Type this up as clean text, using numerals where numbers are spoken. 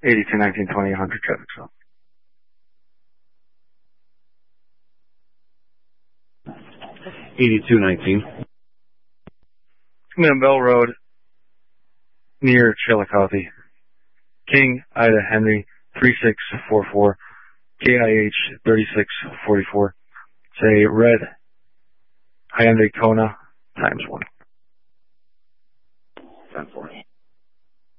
821920 100 traffic stop. 8219. I'm Bell Road, near Chillicothe. King Ida Henry 3644, KIH 3644. Say red Hyundai Kona ×1. 10-4.